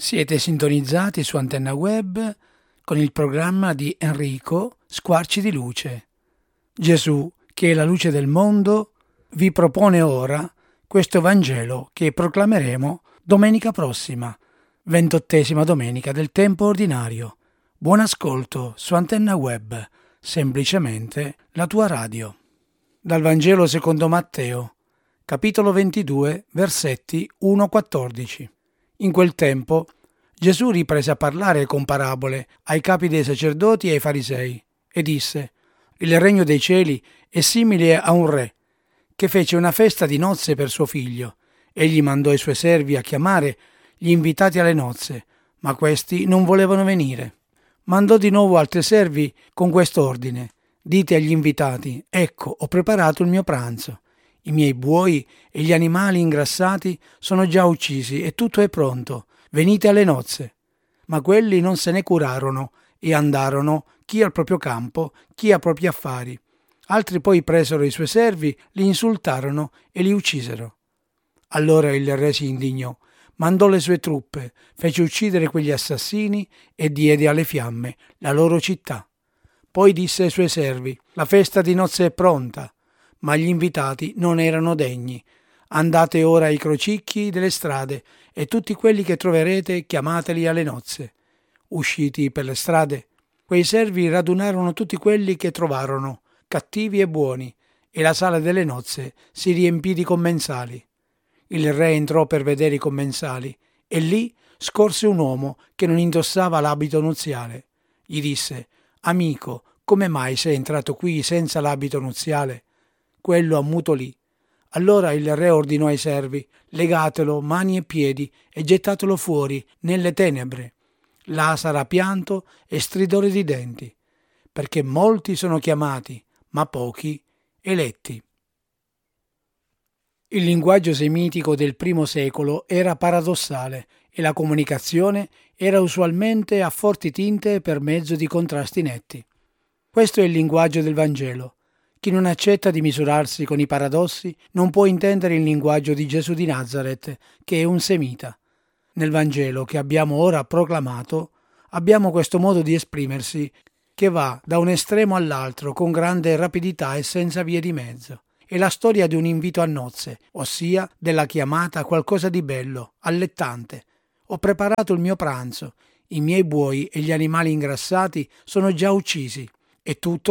Siete sintonizzati su Antenna Web con il programma di Enrico Squarci di Luce. Gesù, che è la luce del mondo, vi propone ora questo Vangelo che proclameremo domenica prossima, 28ª domenica del tempo ordinario. Buon ascolto su Antenna Web, semplicemente la tua radio. Dal Vangelo secondo Matteo, capitolo 22, versetti 1-14. In quel tempo Gesù riprese a parlare con parabole ai capi dei sacerdoti e ai farisei e disse: Il regno dei cieli è simile a un re che fece una festa di nozze per suo figlio. Egli mandò i suoi servi a chiamare gli invitati alle nozze, ma questi non volevano venire. Mandò di nuovo altri servi con questo ordine: Dite agli invitati: Ecco, ho preparato il mio pranzo. I miei buoi e gli animali ingrassati sono già uccisi e tutto è pronto. Venite alle nozze. Ma quelli non se ne curarono e andarono, chi al proprio campo, chi a propri affari. Altri poi presero i suoi servi, li insultarono e li uccisero. Allora il re si indignò, mandò le sue truppe, fece uccidere quegli assassini e diede alle fiamme la loro città. Poi disse ai suoi servi: La festa di nozze è pronta, ma gli invitati non erano degni. Andate ora ai crocicchi delle strade e tutti quelli che troverete chiamateli alle nozze. Usciti per le strade, quei servi radunarono tutti quelli che trovarono, cattivi e buoni, e la sala delle nozze si riempì di commensali. Il re entrò per vedere i commensali e lì scorse un uomo che non indossava l'abito nuziale. Gli disse: Amico, come mai sei entrato qui senza l'abito nuziale? Quello ammutolì. Allora il re ordinò ai servi: Legatelo mani e piedi e gettatelo fuori nelle tenebre. Là sarà pianto e stridore di denti, perché molti sono chiamati, ma pochi eletti. Il linguaggio semitico del primo secolo era paradossale e la comunicazione era usualmente a forti tinte per mezzo di contrasti netti. Questo è il linguaggio del Vangelo. Chi non accetta di misurarsi con i paradossi non può intendere il linguaggio di Gesù di Nazaret, che è un semita. Nel Vangelo che abbiamo ora proclamato, abbiamo questo modo di esprimersi che va da un estremo all'altro con grande rapidità e senza vie di mezzo. È la storia di un invito a nozze, ossia della chiamata a qualcosa di bello, allettante. Ho preparato il mio pranzo, i miei buoi e gli animali ingrassati sono già uccisi, e tutto